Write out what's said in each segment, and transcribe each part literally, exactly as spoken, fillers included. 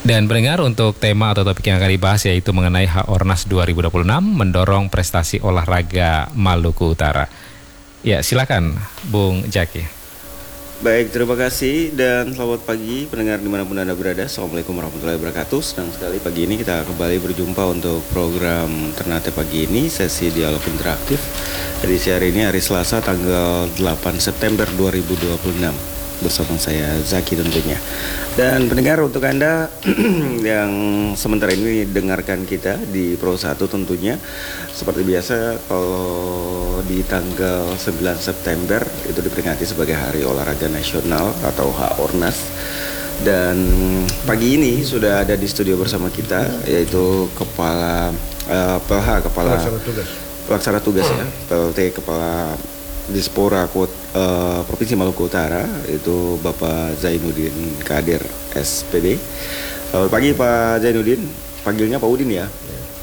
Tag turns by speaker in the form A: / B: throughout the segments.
A: Dan pendengar, untuk tema atau topik yang akan dibahas yaitu mengenai H-Ornas dua ribu dua puluh enam mendorong prestasi olahraga Maluku Utara. Ya, silakan Bung Jaki.
B: Baik, terima kasih dan selamat pagi pendengar dimanapun Anda berada. Assalamualaikum warahmatullahi wabarakatuh. Senang sekali pagi ini kita kembali berjumpa untuk program Ternate Pagi ini, sesi dialog interaktif. Edisi hari ini hari Selasa tanggal delapan September dua ribu dua puluh enam. Bersama saya Zaki tentunya. Dan pendengar, untuk Anda yang sementara ini dengarkan kita di Pro satu tentunya, seperti biasa kalau di tanggal sembilan September itu diperingati sebagai Hari Olahraga Nasional atau H-Ornas. Dan pagi ini sudah ada di studio bersama kita yaitu Kepala uh, P H Kepala
C: Pelaksana Tugas
B: Pelaksana Tugas ya, P L T Kepala Dispora uh, Provinsi Maluku Utara, itu Bapak Zainuddin Kadir S P D. Selamat pagi Pak Zainuddin, panggilnya Pak Udin ya.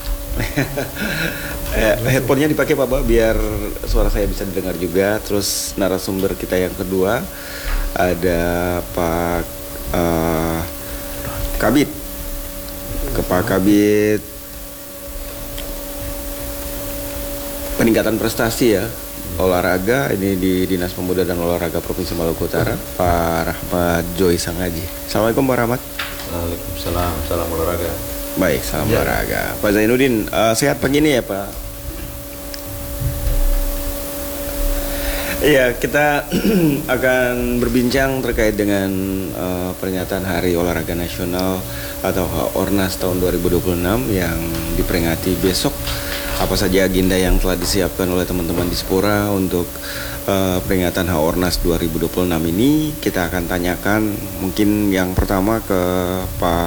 B: eh, headphone-nya dipakai Pak, biar suara saya bisa didengar juga. Terus narasumber kita yang kedua ada Pak uh, Kabid, Kepala Kabid Peningkatan Prestasi ya olahraga ini di Dinas Pemuda dan Olahraga Provinsi Maluku Utara, Pak Rahmat Joy Sangaji. Assalamualaikum Pak Rahmat.
C: Waalaikumsalam, salam olahraga.
B: Baik, salam
C: ya.
B: olahraga. Pak Zainuddin, uh, sehat pagi ini ya Pak? Iya, kita akan berbincang terkait dengan uh, pernyataan Hari Olahraga Nasional atau H-Ornas tahun dua ribu dua puluh enam yang diperingati besok. Apa saja agenda yang telah disiapkan oleh teman-teman Dispora untuk uh, peringatan H-Ornas dua ribu dua puluh enam ini, kita akan tanyakan mungkin yang pertama ke Pak